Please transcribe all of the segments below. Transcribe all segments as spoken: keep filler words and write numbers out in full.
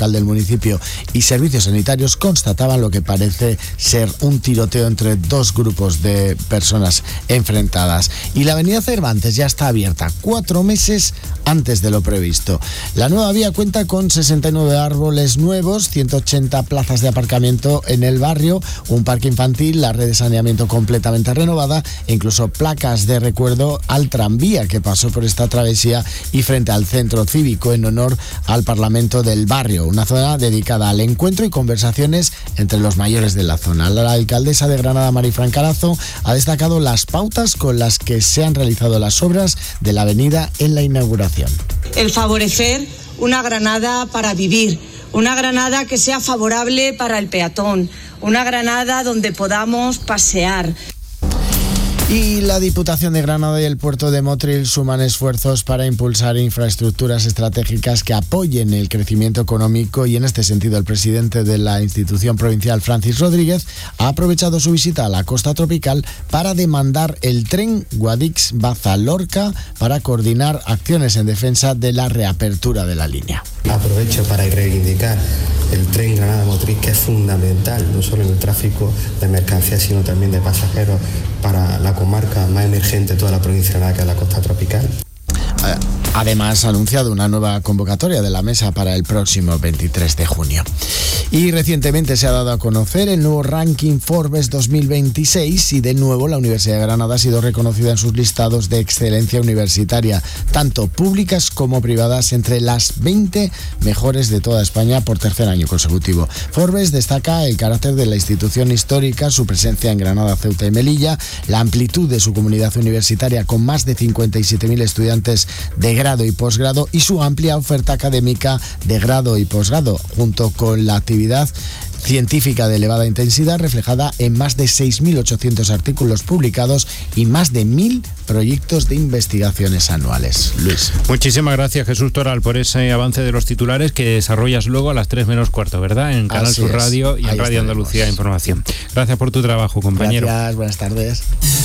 local del municipio y servicios sanitarios constataban lo que parece ser un tiroteo entre dos grupos de personas enfrentadas. Y la avenida Cervantes ya está abierta cuatro meses antes de lo previsto. La nueva vía cuenta con sesenta y nueve árboles nuevos, ciento ochenta plazas de aparcamiento en el barrio, un parque infantil, la red de saneamiento completamente renovada e incluso placas de recuerdo al tranvía que pasó por esta travesía y frente al centro cívico en honor al Parlamento del barrio, una zona dedicada al encuentro y conversaciones entre los mayores de la zona. La alcaldesa de Granada, Marifran Carazo, ha destacado las pautas con las que se han realizado las obras de la avenida en la inauguración. El favorecer una Granada para vivir, una Granada que sea favorable para el peatón, una Granada donde podamos pasear. Y la Diputación de Granada y el puerto de Motril suman esfuerzos para impulsar infraestructuras estratégicas que apoyen el crecimiento económico y en este sentido el presidente de la institución provincial, Francis Rodríguez, ha aprovechado su visita a la costa tropical para demandar el tren Guadix-Baza-Lorca para coordinar acciones en defensa de la reapertura de la línea. Aprovecho para reivindicar el tren Granada-Motril, que es fundamental no solo en el tráfico de mercancías sino también de pasajeros para la comarca más emergente de toda la provincia de Granada, que es la costa tropical. Además, ha anunciado una nueva convocatoria de la mesa para el próximo veintitrés de junio. Y recientemente se ha dado a conocer el nuevo ranking Forbes dos mil veintiséis y de nuevo la Universidad de Granada ha sido reconocida en sus listados de excelencia universitaria, tanto públicas como privadas, entre las veinte mejores de toda España por tercer año consecutivo. Forbes destaca el carácter de la institución histórica, su presencia en Granada, Ceuta y Melilla, la amplitud de su comunidad universitaria con más de cincuenta y siete mil estudiantes de grado y posgrado y su amplia oferta académica de grado y posgrado, junto con la actividad científica de elevada intensidad reflejada en más de seis mil ochocientos artículos publicados y más de mil proyectos de investigaciones anuales. Luis. Muchísimas gracias, Jesús Toral, por ese avance de los titulares que desarrollas luego a las tres menos cuarto, ¿verdad? En Canal Sur Radio y en Radio Andalucía Información. Gracias por tu trabajo, compañero. Gracias, buenas tardes.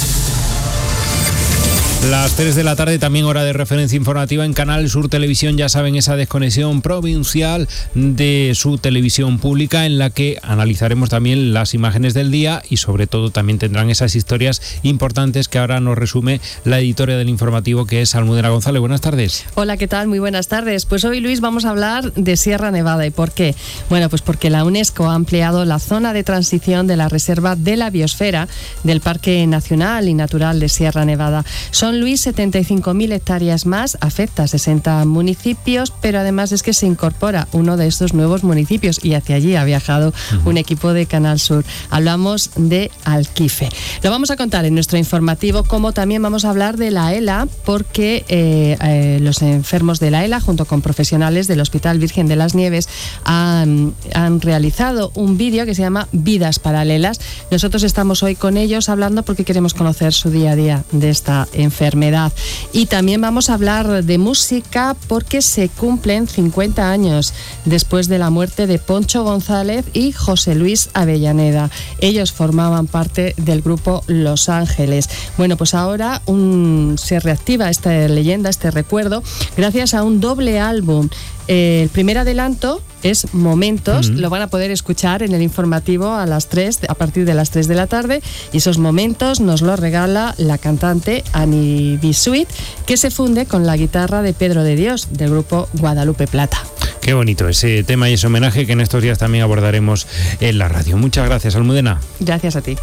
Las tres de la tarde, también hora de referencia informativa en Canal Sur Televisión. Ya saben, esa desconexión provincial de su televisión pública en la que analizaremos también las imágenes del día y sobre todo también tendrán esas historias importantes que ahora nos resume la editora del informativo, que es Almudena González. Buenas tardes. Hola, ¿qué tal? Muy buenas tardes. Pues hoy, Luis, vamos a hablar de Sierra Nevada. ¿Y por qué? Bueno, pues porque la UNESCO ha ampliado la zona de transición de la Reserva de la Biosfera del Parque Nacional y Natural de Sierra Nevada. Son, Luis, setenta y cinco mil hectáreas más, afecta a sesenta municipios, pero además es que se incorpora uno de estos nuevos municipios y hacia allí ha viajado uh-huh. un equipo de Canal Sur. Hablamos de Alquife. Lo vamos a contar en nuestro informativo, como también vamos a hablar de la ELA, porque eh, eh, los enfermos de la ELA, junto con profesionales del Hospital Virgen de las Nieves, han, han realizado un vídeo que se llama Vidas Paralelas. Nosotros estamos hoy con ellos hablando porque queremos conocer su día a día de esta enfermedad. Y también vamos a hablar de música porque se cumplen cincuenta años después de la muerte de Poncho González y José Luis Avellaneda. Ellos formaban parte del grupo Los Ángeles. Bueno, pues ahora un, se reactiva esta leyenda, este recuerdo, gracias a un doble álbum. Eh, el primer adelanto es Momentos, uh-huh. lo van a poder escuchar en el informativo a las tres, a partir de las tres de la tarde, y esos momentos nos los regala la cantante Annie Bisuit, que se funde con la guitarra de Pedro de Dios, del grupo Guadalupe Plata. Qué bonito ese tema y ese homenaje que en estos días también abordaremos en la radio. Muchas gracias, Almudena. Gracias a ti.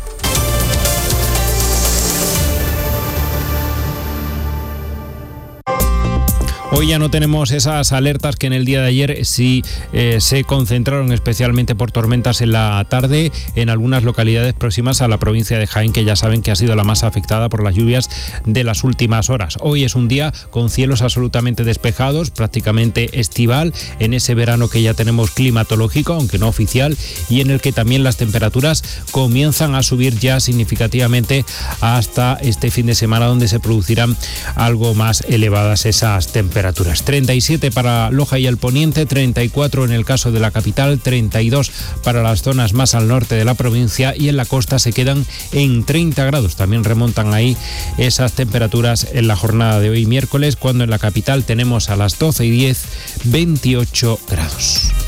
Hoy ya no tenemos esas alertas que en el día de ayer sí eh, se concentraron especialmente por tormentas en la tarde en algunas localidades próximas a la provincia de Jaén, que ya saben que ha sido la más afectada por las lluvias de las últimas horas. Hoy es un día con cielos absolutamente despejados, prácticamente estival, en ese verano que ya tenemos climatológico, aunque no oficial, y en el que también las temperaturas comienzan a subir ya significativamente hasta este fin de semana, donde se producirán algo más elevadas esas temperaturas. treinta y siete para Loja y el Poniente, treinta y cuatro en el caso de la capital, treinta y dos para las zonas más al norte de la provincia, y en la costa se quedan en treinta grados. También remontan ahí esas temperaturas en la jornada de hoy miércoles, cuando en la capital tenemos a las doce y diez veintiocho grados.